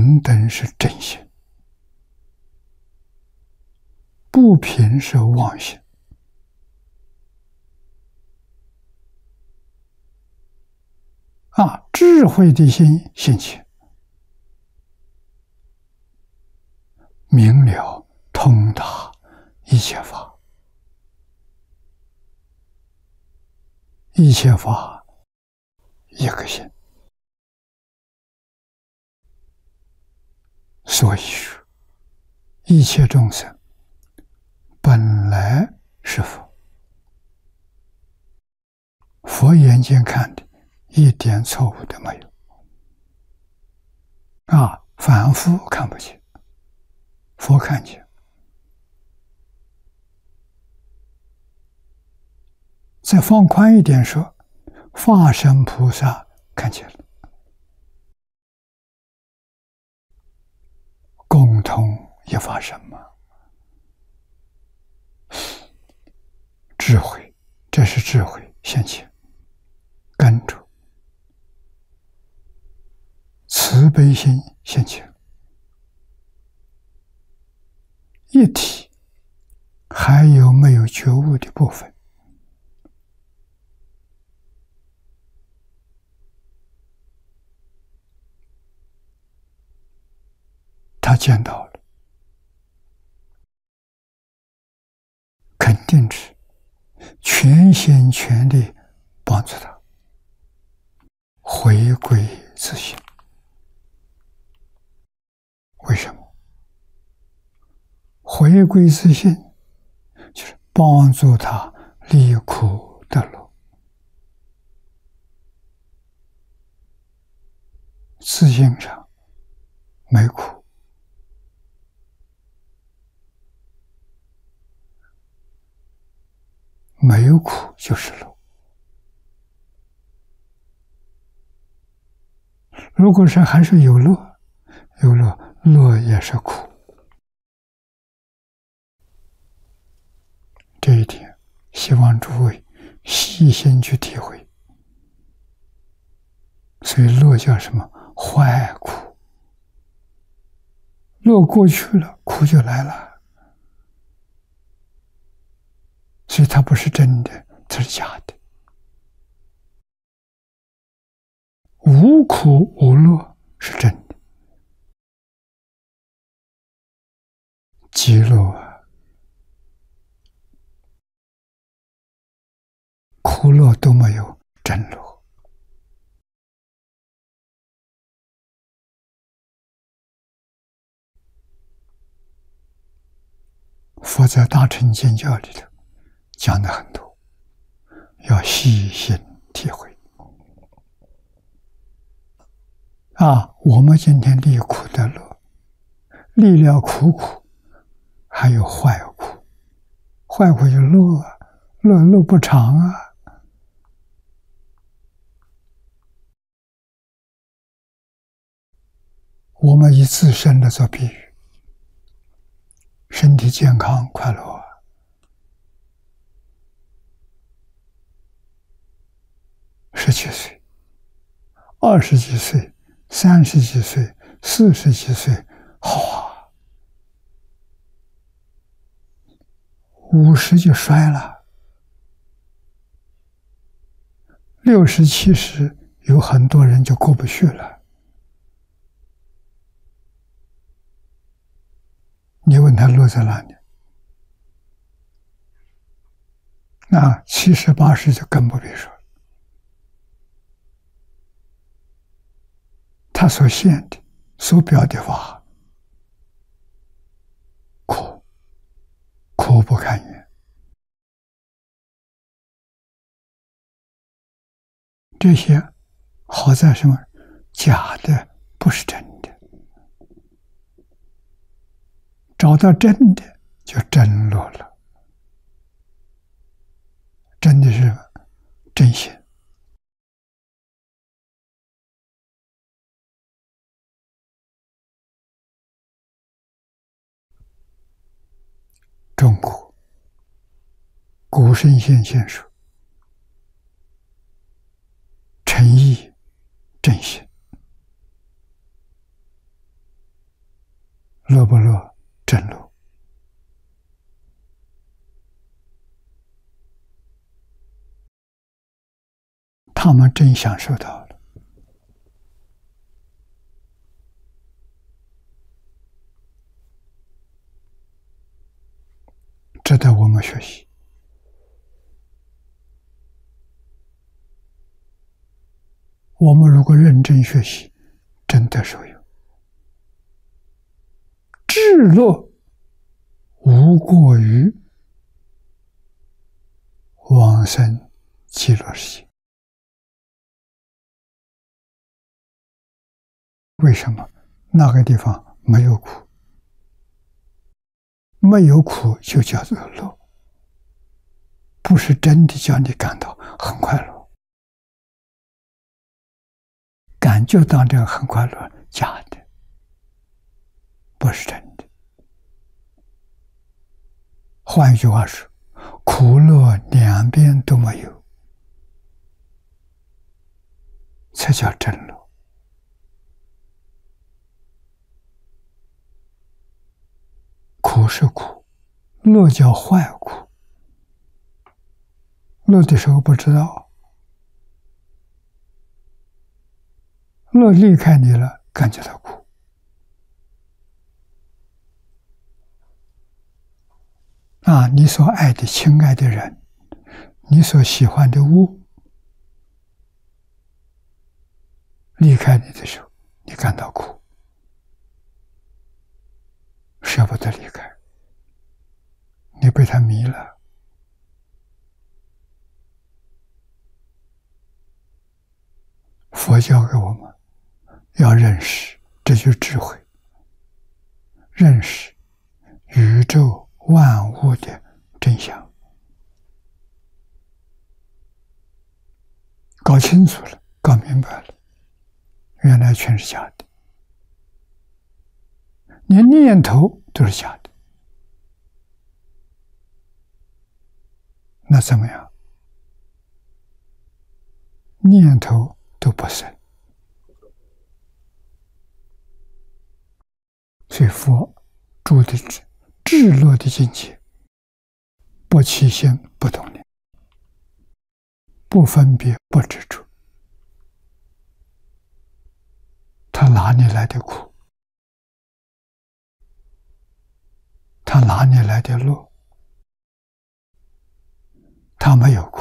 平等是真心，不平是妄心。智慧的心现前，明了通达一切法，一切法一个心。所以说，一切众生本来是佛，佛眼睛看的一点错误都没有。凡夫看不见，佛看见。再放宽一点说，化身菩萨看见了，共同一法身嘛。智慧，这是智慧现前，跟着慈悲心现前，一体还有没有觉悟的部分？他见到了，肯定是全心全力帮助他回归自性。为什么？回归自性就是帮助他离苦得乐。自性上没苦，没有苦就是乐。如果是还是有乐，有乐，乐也是苦。这一点希望诸位细心去体会。所以乐叫什么？坏苦。乐过去了，苦就来了。所以它不是真的，它是假的。无苦无乐是真的。极乐苦乐都没有真乐。佛在大乘经教里头讲的很多，要细心体会。我们今天离苦得乐，离了苦，还有坏苦。坏苦就乐，乐不长啊。我们以自身的做比喻，身体健康快乐，17岁、20几岁、30几岁、40几岁，好啊，50就衰了，60、70有很多人就过不去了。你问他乐在哪里？那70、80就更不必说了。他所现的、所表的法，苦不堪言。这些好在什么？假的不是真的。找到真的，就真乐了。真的是真心。中国古圣先贤说，诚意正心， 乐不乐？真乐。他们真享受到了，值得我们学习。我们如果认真学习，真的受用。至乐无过于往生极乐世界。为什么？那个地方没有苦，没有苦就叫做乐，不是真的叫你感到很快乐，感觉到这个很快乐，假的，不是真的。换一句话说，苦乐两边都没有，才叫真乐。苦是苦，乐叫坏苦。乐的时候不知道，乐离开你了，感觉到苦。你所爱的、亲爱的人，你所喜欢的物，离开你的时候，你感到苦，舍不得离开，你被他迷了。佛教给我们要认识，这就是智慧，认识宇宙万物的真相，搞清楚了，搞明白了，原来全是假的，连念头都是假的。那怎么样？念头都不生。所以佛住的至乐的境界，不起心不动念，不分别不执着，他哪里来的苦？他哪里来的乐？他没有苦。